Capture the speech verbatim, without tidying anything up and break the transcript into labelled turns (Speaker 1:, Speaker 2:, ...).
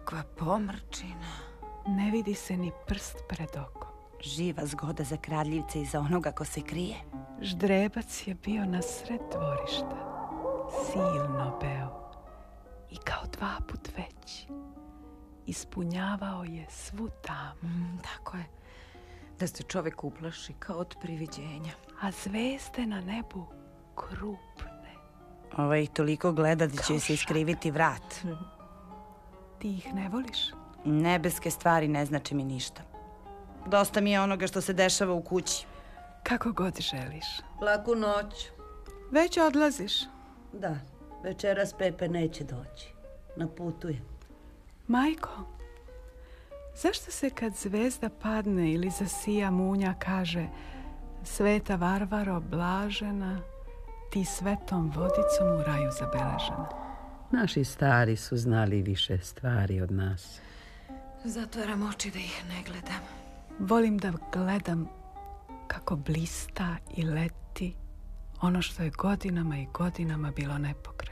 Speaker 1: Kakva pomrčina.
Speaker 2: Ne vidi se ni prst pred okom.
Speaker 1: Živa zgoda za kradljivce i za onoga ko se krije.
Speaker 2: Ždrebac je bio na sred dvorišta, silno beo i kao dva put veći. Ispunjavao je svu tamu.
Speaker 1: Mm, tako je. Da se čovjek uplaši kao od priviđenja.
Speaker 2: A zvezde na nebu krupne.
Speaker 1: Ovaj toliko gleda da će se iskriviti vrat.
Speaker 2: Ti ih ne voliš?
Speaker 1: Nebeske stvari ne znače mi ništa. Dosta mi je onoga što se dešava u kući.
Speaker 2: Kako god želiš.
Speaker 3: Laku noć.
Speaker 2: Već odlaziš?
Speaker 3: Da, večeras Pepe neće doći. Na putu je.
Speaker 2: Majko, zašto se kad zvezda padne ili zasija munja kaže Sveta Varvaro blažena, ti svetom vodicom u raju zabeležena?
Speaker 4: Naši stari su znali više stvari od nas.
Speaker 1: Zatvaram oči da ih ne gledam.
Speaker 2: Volim da gledam kako blista i leti ono što je godinama i godinama bilo nepokretno.